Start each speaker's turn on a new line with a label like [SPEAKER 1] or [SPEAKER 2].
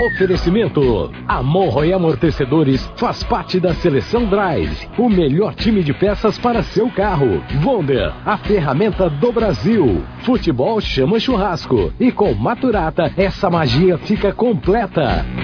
[SPEAKER 1] Oferecimento: a Monroe Amortecedores faz parte da Seleção Drive, o melhor time de peças para seu carro. Wonder, a ferramenta do Brasil. Futebol chama churrasco e com Maturata essa magia fica completa.